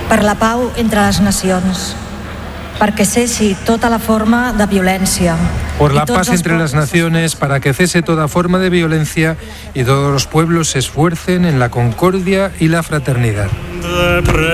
per la pau entre les nacions, perquè cessi tota la forma de violència. Por la paz entre las naciones, para que cese toda forma de violencia y todos los pueblos se esfuercen en la concordia y la fraternidad.